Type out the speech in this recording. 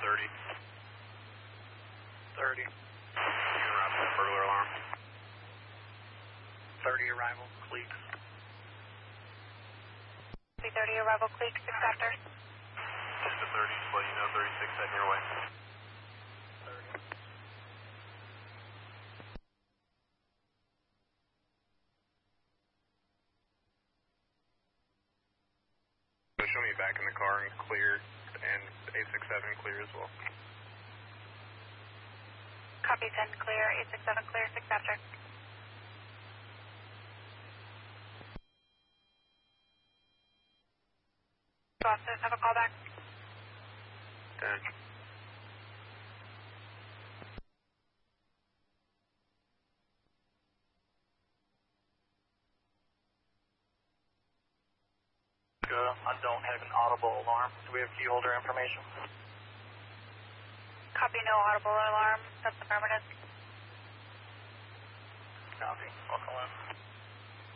30. 30. You're around the burglar alarm. 30 arrival, Cleeks. 30 arrival, Cleeks, acceptor. Just a 30, just let you know 36 heading your way. 30. So show me back in the car and clear, and 867 clear as well. Copy 10 clear, 867 clear, 6 after. Officers have a call back. 10. I don't have an audible alarm. Do we have key holder information? Copy, no audible alarm. That's affirmative. Copy. Welcome in.